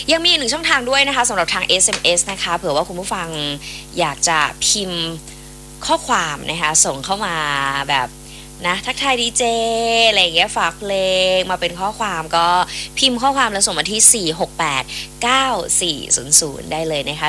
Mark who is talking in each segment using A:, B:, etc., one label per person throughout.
A: ยังมีอีกหนึ่งช่องทางด้วยนะคะสำหรับทาง SMS นะคะเผื่อว่าคุณผู้ฟังอยากจะพิมพ์ข้อความนะคะส่งเข้ามาแบบนะทักทายดีเจอะไรอย่างเงี้ยฝากเพลงมาเป็นข้อความก็พิมพ์ข้อความแล้วส่งมาที่4689400ได้เลยนะคะ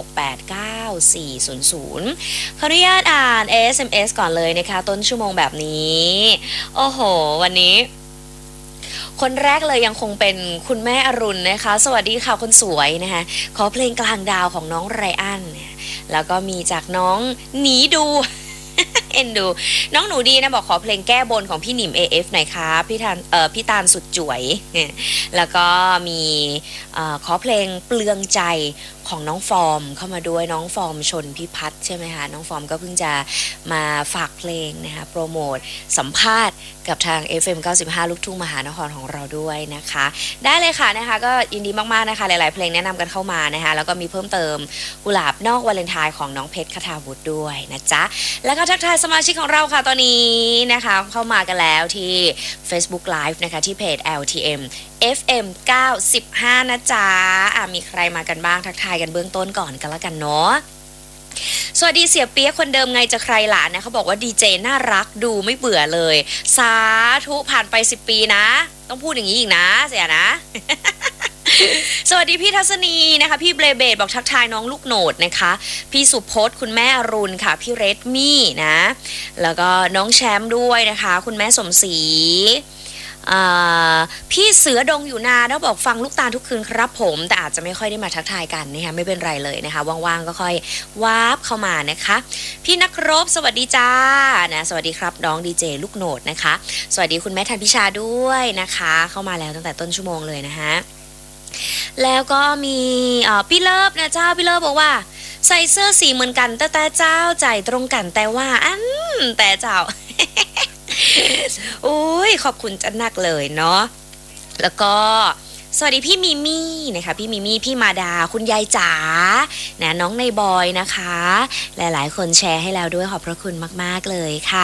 A: 4689400ขออนุญาตอ่าน SMS ก่อนเลยนะคะต้นชั่วโมงแบบนี้โอ้โหวันนี้คนแรกเลยยังคงเป็นคุณแม่อรุณนะคะสวัสดีค่ะคนสวยนะคะขอเพลงกลางดาวของน้องไรอันแล้วก็มีจากน้องหนีดูเอ็นดูน้องหนูดีนะบอกขอเพลงแก้บนของพี่หนิม AF หน่อยครับพี่ตาลสุดจ๋วยแล้วก็มีขอเพลงเปลืองใจของน้องฟอร์มเข้ามาด้วยน้องฟอร์มชนพิพัฒน์ใช่ไหมคะน้องฟอร์มก็เพิ่งจะมาฝากเพลงนะคะโปรโมทสัมภาษณ์กับทาง FM 95ลูกทุ่งมหานครของเราด้วยนะคะได้เลยค่ะนะคะก็ยินดีมากๆนะคะหลายๆเพลงแนะนำกันเข้ามานะคะแล้วก็มีเพิ่มเติมกุหลาบนอกวาเลนไทน์ของน้องเพชรคทาวุฒิด้วยนะจ๊ะแล้วก็ทักทายสมาชิกของเราค่ะตอนนี้นะคะเข้ามากันแล้วที่ Facebook Live นะคะที่เพจ LTM FM 95นะจ๊ะมีใครมากันบ้างทักทายกันเบื้องต้นก่อนกันแล้วกันเนาะสวัสดีเสียเปี๊ยกคนเดิมไงจะใครหลานนะเขาบอกว่าดีเจน่ารักดูไม่เบื่อเลยสาธุผ่านไป10ปีนะต้องพูดอย่างนี้อีกนะเสียนะ สวัสดีพี่ทัศนีนะคะพี่เบลเบดบอกทักทายน้องลูกโหนดนะคะพี่สุพจน์คุณแม่อรุณค่ะพี่เรดมี่นะแล้วก็น้องแชมป์ด้วยนะคะคุณแม่สมศรีพี่เสือดงอยู่นาแล้วบอกฟังลูกตาลทุกคืนครับผมแต่อาจจะไม่ค่อยได้มาทักทายกันนะคะไม่เป็นไรเลยนะคะว่างๆก็ค่อยวาร์ปเข้ามานะคะพี่นักรบสวัสดีจ้านะสวัสดีครับน้องดีเจลูกโหนดนะคะสวัสดีคุณแม่ทันพิชาด้วยนะคะเข้ามาแล้วตั้งแต่ต้นชั่วโมงเลยนะคะแล้วก็มีพี่เลิฟนะเจ้าพี่เลิฟบอกว่าใส่เสื้อสีเหมือนกันแต่เจ้าใจตรงกันแต่ว่าแต่เจ้า อุ้ยขอบคุณจันนักเลยเนาะแล้วก็สวัสดีพี่มิมี่นะคะพี่มิมี่พี่มาดาคุณยายจ๋านะน้องในบอยนะคะหลายๆคนแชร์ให้แล้วด้วยขอบพระคุณมากๆเลยค่ะ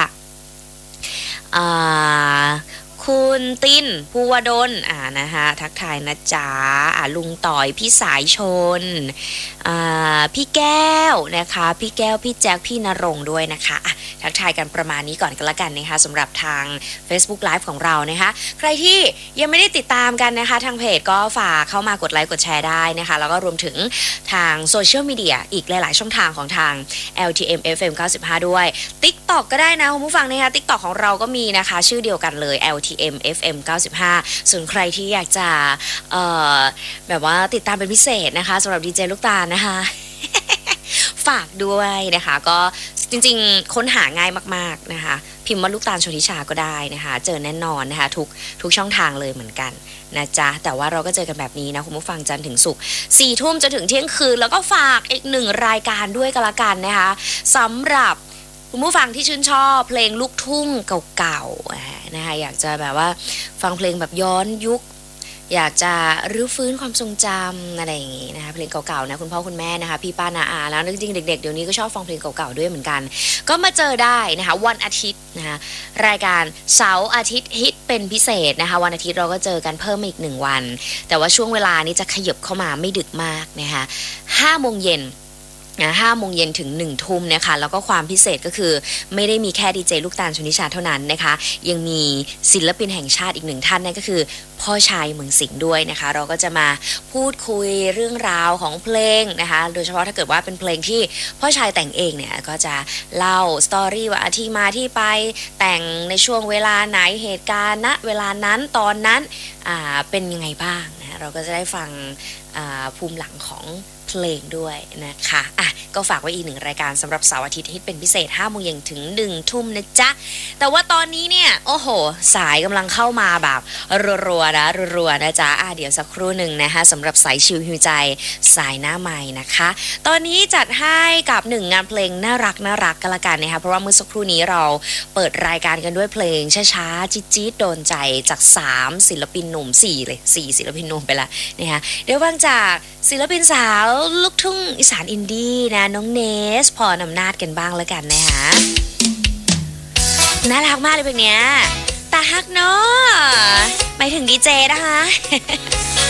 A: คุณตินภูวดลนะคะทักทายนะจ๊ะลุงต่อยพี่สายชนพี่แก้วนะคะพี่แก้วพี่แจ็คพี่นรงค์ด้วยนะคะทักทายกันประมาณนี้ก่อนกันละกันนะคะสำหรับทาง Facebook Live ของเรานะคะใครที่ยังไม่ได้ติดตามกันนะคะทางเพจก็ฝากเข้ามากดไลค์กดแชร์ได้นะคะแล้วก็รวมถึงทางโซเชียลมีเดียอีกหลายๆช่องทางของทาง LTM FM 95ด้วย TikTok ก็ได้นะคุณผู้ฟังนะคะ TikTok ของเราก็มีนะคะชื่อเดียวกันเลย LTM FM 95ส่วนใครที่อยากจะแบบว่าติดตามเป็นพิเศษนะคะสำหรับดีเจลูกตาลนะคะฝากด้วยนะคะก็จริงๆค้นหาง่ายมากๆนะคะพิมพ์ว่าลูกตาลชนิชาก็ได้นะคะเจอแน่นอนนะคะทุกช่องทางเลยเหมือนกันนะจ๊ะแต่ว่าเราก็เจอกันแบบนี้นะคุณผู้ฟังจันทร์ถึงศุกร์4 ทุ่มจนถึงเที่ยงคืนแล้วก็ฝากอีก1รายการด้วยกันละกันนะคะสำหรับคุณผู้ฟังที่ชื่นชอบเพลงลูกทุ่งเก่าๆนะคะอยากจะแบบว่าฟังเพลงแบบย้อนยุคอยากจะรื้อฟื้นความทรงจำอะไรอย่างงี้นะคะเพลงเก่าๆนะคุณพ่อคุณแม่นะคะพี่ป้าน้าอาแล้วจริงๆเด็กๆเดี๋ยวนี้ก็ชอบฟังเพลงเก่าๆด้วยเหมือนกันก็มาเจอได้นะคะวันอาทิตย์นะคะรายการเสาร์อาทิตย์ฮิตเป็นพิเศษนะคะวันอาทิตย์เราก็เจอกันเพิ่มอีก1วันแต่ว่าช่วงเวลานี้จะขยับเข้ามาไม่ดึกมากนะคะ5 โมงเย็น5 โมงเย็นถึง1 ทุ่มนะคะแล้วก็ความพิเศษก็คือไม่ได้มีแค่ดีเจลูกตาลชนิชาเท่านั้นนะคะยังมีศิลปินแห่งชาติอีก1 ท่านนั่นก็คือพ่อชายเมืองสิงห์ด้วยนะคะเราก็จะมาพูดคุยเรื่องราวของเพลงนะคะโดยเฉพาะถ้าเกิดว่าเป็นเพลงที่พ่อชายแต่งเองเนี่ยก็จะเล่าสตอรี่ว่าที่มาที่ไปแต่งในช่วงเวลาไหนเหตุการณ์ณเวลานั้นตอนนั้นเป็นยังไงบ้างนะเราก็จะได้ฟังภูมิหลังของเพลงด้วยนะคะก็ฝากไว้อีก1 รายการสำหรับเสาร์อาทิตย์ฮิตเป็นพิเศษ5 โมงเย็นถึง1 ทุ่มนะจ๊ะแต่ว่าตอนนี้เนี่ยโอ้โหสายกำลังเข้ามาแบบรัวๆนะรัวๆนะจ๊ะเดี๋ยวสักครู่หนึ่งนะคะสำหรับสายชิลฮิวใจสายหน้าใหม่นะคะตอนนี้จัดให้กับ1 งานเพลงน่ารักกันละกันนะคะเพราะว่าเมื่อสักครู่นี้เราเปิดรายการกันด้วยเพลงช้าๆจี๊ดๆโดนใจจาก3 ศิลปินหนุ่ม4เลย4 ศิลปินหนุ่มไปละนะคะเดี๋ยวฟังจากศิลปินสาวลูกทุ่งอีสานอินดี้นะน้องเนสพรอำนาจกันบ้างแล้วกันนะคะน่ารักมากเลยเพลงเนี้ยตาฮักเนาะหมายถึงดีเจนะคะ